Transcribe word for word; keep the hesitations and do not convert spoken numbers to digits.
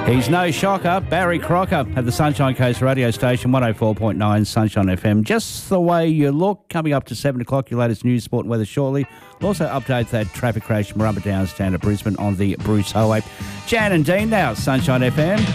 He's no shocker. Barry Crocker at the Sunshine Coast radio station, one oh four point nine Sunshine F M. Just the way you look. Coming up to seven o'clock, your latest news, sport and weather shortly. We'll also update that traffic crash from Murrumba Downs down to Brisbane on the Bruce Highway. Jan and Dean now, Sunshine F M.